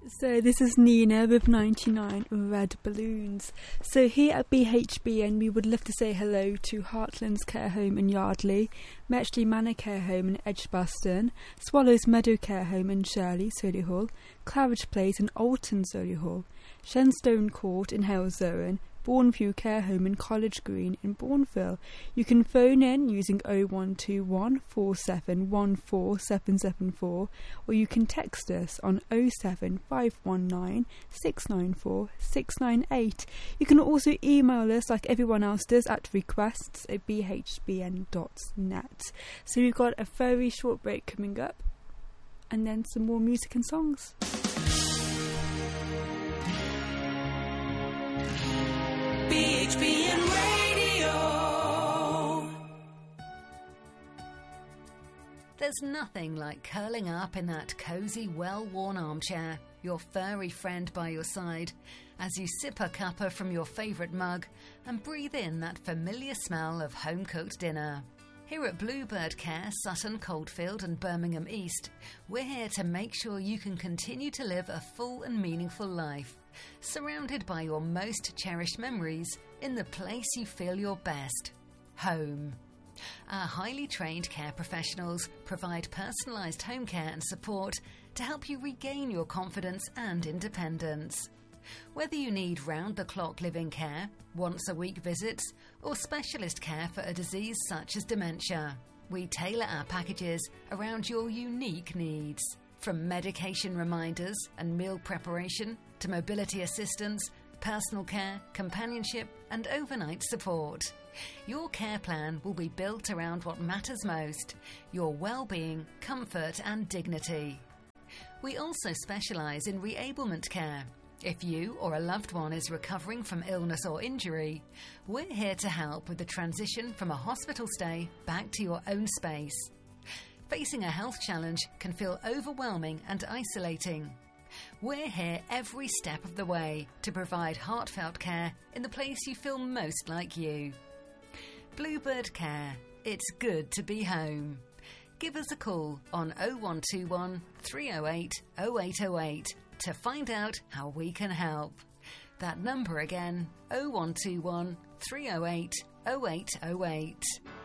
So this is Nina with 99 Red Balloons. So here at BHBN we would love to say hello to Heartlands Care Home in Yardley, Metchley Manor Care Home in Edgbaston, Swallows Meadow Care Home in Shirley, Solihull, Claridge Place in Alton, Solihull, Shenstone Court in Halesowen, Bourneview Care Home in College Green in Bourneville. You can phone in using 0121 4714 774, or you can text us on 07519 694 698. You can also email us like everyone else does at requests@bhbn.net. So we've got a very short break coming up, and then some more music and songs. BHBN Radio. There's nothing like curling up in that cosy, well-worn armchair, your furry friend by your side, as you sip a cuppa from your favourite mug and breathe in that familiar smell of home-cooked dinner. Here at Bluebird Care, Sutton, Coldfield and Birmingham East, we're here to make sure you can continue to live a full and meaningful life, surrounded by your most cherished memories in the place you feel your best, home. Our highly trained care professionals provide personalised home care and support to help you regain your confidence and independence. Whether you need round-the-clock living care, once-a-week visits, or specialist care for a disease such as dementia, we tailor our packages around your unique needs. From medication reminders and meal preparation to mobility assistance, personal care, companionship, and overnight support. Your care plan will be built around what matters most, your well-being, comfort, and dignity. We also specialise in reablement care. If you or a loved one is recovering from illness or injury, we're here to help with the transition from a hospital stay back to your own space. Facing a health challenge can feel overwhelming and isolating. We're here every step of the way to provide heartfelt care in the place you feel most like you. Bluebird Care. It's good to be home. Give us a call on 0121 308 0808 to find out how we can help. That number again, 0121 308 0808.